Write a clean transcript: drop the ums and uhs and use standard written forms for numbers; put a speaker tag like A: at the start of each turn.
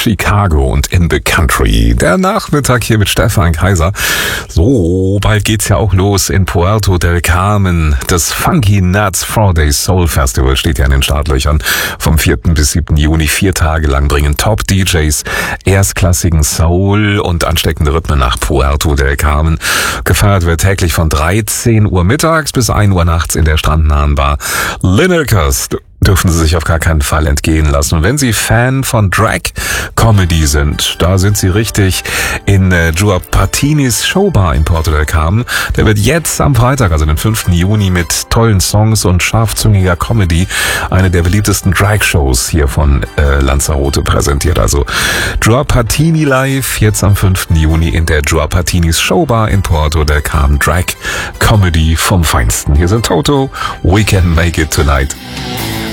A: Chicago und In the Country. Der Nachmittag hier mit Stefan Kaiser. So, bald geht's ja auch los in Puerto del Carmen. Das Funky Nuts 4-Day Soul Festival steht ja in den Startlöchern. Vom 4. bis 7. Juni 4 Tage lang bringen Top-DJs erstklassigen Soul und ansteckende Rhythmen nach Puerto del Carmen. Gefeiert wird täglich von 13 Uhr mittags bis 1 Uhr nachts in der strandnahen Bar Linnekers. Dürfen Sie sich auf gar keinen Fall entgehen lassen. Und wenn Sie Fan von Drag-Comedy sind, da sind Sie richtig in Joao Patinis Showbar in Puerto del Carmen. Der wird jetzt am Freitag, also den 5. Juni, mit tollen Songs und scharfzüngiger Comedy eine der beliebtesten Drag-Shows hier von Lanzarote präsentiert. Also Joao Patini live, jetzt am 5. Juni in der Joao Patinis Showbar in Puerto del Carmen. Drag-Comedy vom Feinsten. Hier sind Toto, We Can Make It Tonight.